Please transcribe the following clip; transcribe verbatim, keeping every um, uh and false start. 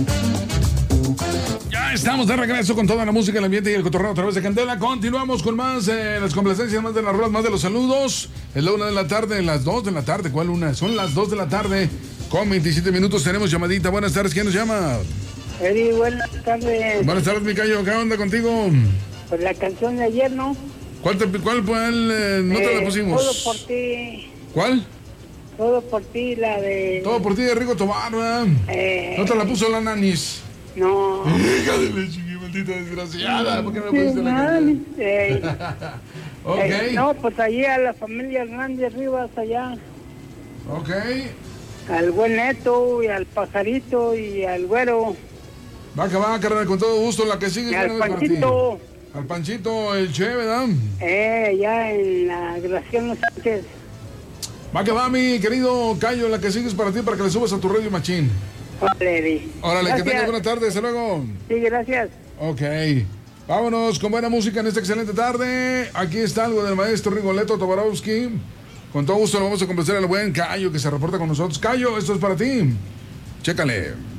Ya estamos de regreso con toda la música, el ambiente y el cotorreo a través de Candela. Continuamos con más eh, las complacencias, más de las ruedas, más de los saludos. Es la una de la tarde, las dos de la tarde. ¿Cuál una? Son las dos de la tarde con veintisiete minutos. Tenemos llamadita. Buenas tardes. ¿Quién nos llama? Eddie, buenas tardes. Buenas tardes, Micayo. ¿Qué onda contigo? Pues la canción de ayer, ¿no? ¿Cuál, te, cuál, cuál eh, no te Eh, la pusimos? Todo por ti. ¿Cuál? Todo por ti, la de... Todo por ti de Rigo Tobar, ¿verdad? Eh, No te la puso la Nanis. No. Hija de la chiqui, maldita desgraciada. ¿Por qué no me pusiste la canción? Eh, Ok. eh, no, pues allí a la familia Hernández Rivas, allá. Ok. Al buen Neto y al Pajarito y al Güero. Va que va, carnal, con todo gusto. La que sigue Y es al una vez para ti. Panchito. Al Panchito, el Che, ¿verdad? Eh, ya en la Graciano Sánchez. Va que va, mi querido Cayo. La que sigue es para ti, para que le subas a tu radio machín. Órale, Eddie. Órale, Gracias. que tengas buena tarde. Hasta luego. Sí, gracias. Ok. Vámonos con buena música en esta excelente tarde. Aquí está algo del maestro Rigoletto Tobarowski. Con todo gusto lo vamos a complacer al buen Cayo que se reporta con nosotros. Cayo, esto es para ti. Chécale.